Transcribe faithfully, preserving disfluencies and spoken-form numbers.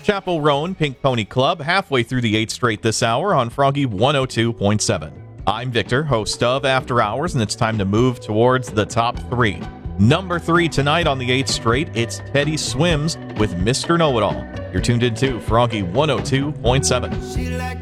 Chapel Roan Pink Pony Club, halfway through the eighth straight this hour on Froggy one oh two point seven. I'm Victor, host of After Hours, and it's time to move towards the top three. Number three tonight on the eighth straight, it's Teddy Swims with Mister Know-It-All. You're tuned into Froggy one oh two point seven.